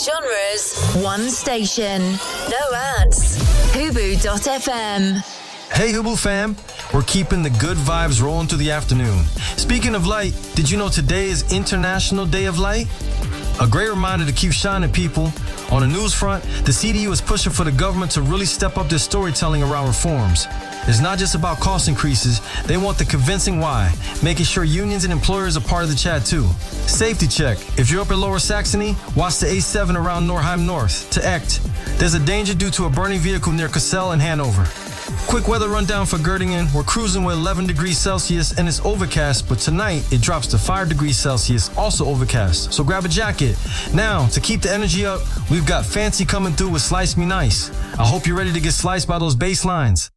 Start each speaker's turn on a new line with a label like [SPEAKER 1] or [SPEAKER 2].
[SPEAKER 1] genres, one station. No ads. Hubu.fm.
[SPEAKER 2] Hey Hubu fam, we're keeping the good vibes rolling through the afternoon. Speaking of light, did you know today is International Day of Light? A great reminder to keep shining, people. On the news front, the CDU is pushing for the government to really step up their storytelling around reforms. It's not just about cost increases, they want the convincing why, making sure unions and employers are part of the chat too. Safety check. If you're up in Lower Saxony, watch the A7 around Norheim North to Echt. There's a danger due to a burning vehicle near Cassel and Hanover. Quick weather rundown for Göttingen. We're cruising with 11 degrees Celsius and it's overcast, but tonight it drops to 5 degrees Celsius, also overcast. So grab a jacket. Now, to keep the energy up, we've got Fancy coming through with Slice Me Nice. I hope you're ready to get sliced by those bass lines.